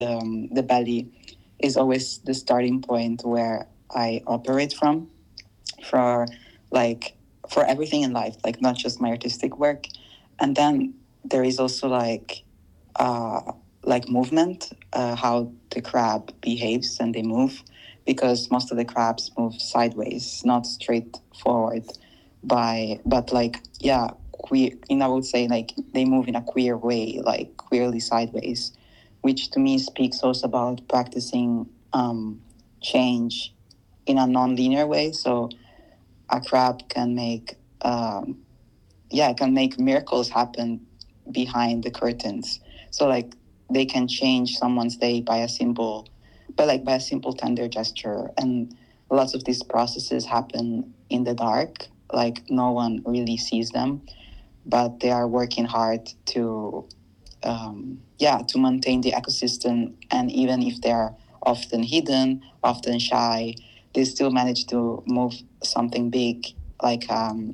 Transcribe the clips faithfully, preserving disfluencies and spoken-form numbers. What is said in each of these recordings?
um, the belly is always the starting point where I operate from for like for everything in life, like not just my artistic work. And then there is also like uh, like movement, uh, how the crab behaves and they move, because most of the crabs move sideways, not straight forward. By but like yeah, queer. You know, I would say like they move in a queer way, like queerly sideways, which to me speaks also about practicing um, change in a non-linear way. So a crab can make um, yeah can make miracles happen behind the curtains. So like they can change someone's day by a simple but like by a simple tender gesture, and lots of these processes happen in the dark, like no one really sees them, but they are working hard to um, yeah to maintain the ecosystem. And even if they're often hidden, often shy, they still manage to move something big, like um,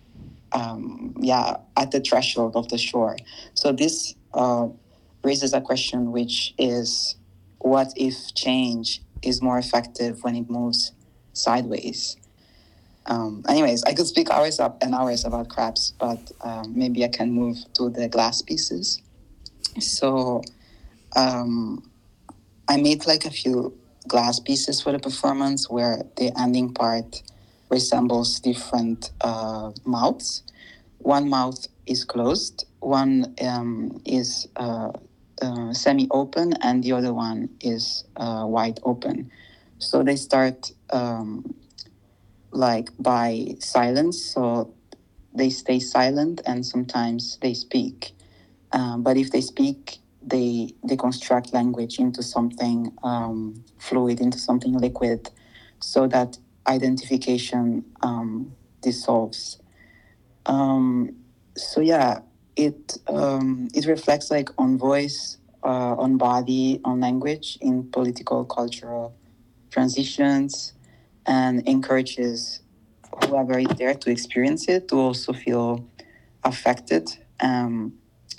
um, yeah, at the threshold of the shore. So this uh, raises a question, which is, what if change is more effective when it moves sideways? Um, anyways, I could speak hours up and hours about crabs, but um, maybe I can move to the glass pieces. So um, I made like a few glass pieces for the performance where the ending part resembles different uh, mouths. One mouth is closed, one um, is uh, uh, semi-open, and the other one is uh, wide open. So they start um, like by silence, so they stay silent, and sometimes they speak. Um, but if they speak, they they construct language into something um, fluid, into something liquid, so that identification um, dissolves. Um, so yeah, it um, it reflects like on voice, uh, on body, on language in political, cultural transitions, and encourages whoever is there to experience it to also feel affected, um,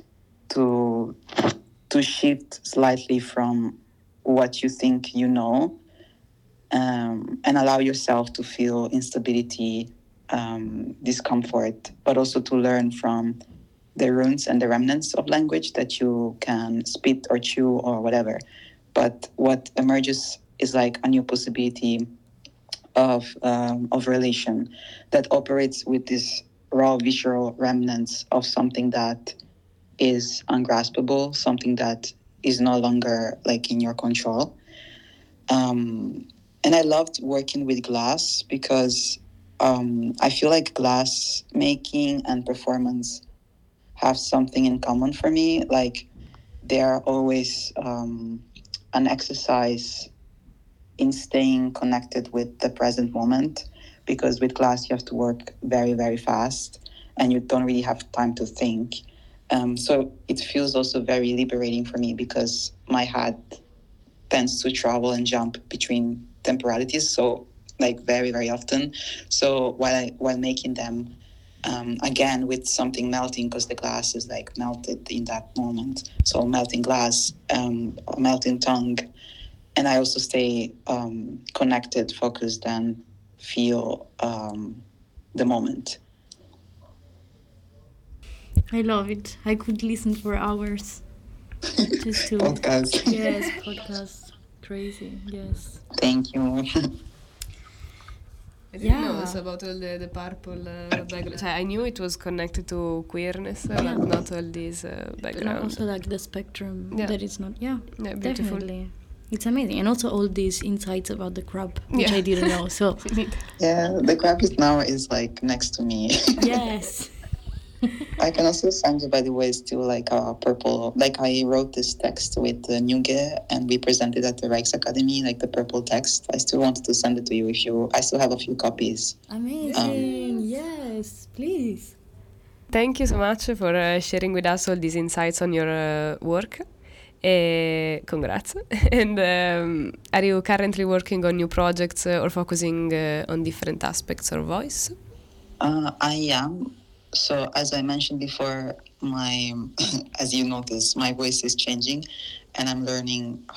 to to shift slightly from what you think you know, um, and allow yourself to feel instability, um, discomfort, but also to learn from the runes and the remnants of language that you can spit or chew or whatever. But what emerges is like a new possibility of um, of relation that operates with this raw visual remnants of something that is ungraspable, something that is no longer like in your control. Um, and I loved working with glass because um, I feel like glass making and performance have something in common for me. Like they are always um, an exercise in staying connected with the present moment, because with glass you have to work very, very fast and you don't really have time to think. Um, so it feels also very liberating for me because my head tends to travel and jump between temporalities. So like very, very often. So while I, while making them, um, again with something melting, because the glass is like melted in that moment. So melting glass, um, melting tongue, and I also stay um, connected, focused, and feel um, the moment. I love it. I could listen for hours. Just to Podcast. yes, podcast. Crazy. Yes. Thank you. I didn't know Yeah. also about all the, the purple uh, background. I knew it was connected to queerness, uh, Yeah. but not all these uh, And background. also like the spectrum Yeah. that is not. Yeah. Yeah, beautiful. Definitely. It's amazing, and also all these insights about the crab, which Yeah. I didn't know. So Yeah, the crab is now is like next to me. yes. I can also send you, by the way, still like a purple. Like I wrote this text with uh, Nyunge, and we presented at the Rijksacademie, like the purple text. I still wanted to send it to you if you. I still have a few copies. Amazing. Yes, please. Thank you so much for uh, sharing with us all these insights on your uh, work. Uh, congrats. And um, are you currently working on new projects uh, or focusing uh, on different aspects of voice? Uh, I am. So as I mentioned before, my, as you notice, my voice is changing, and I'm learning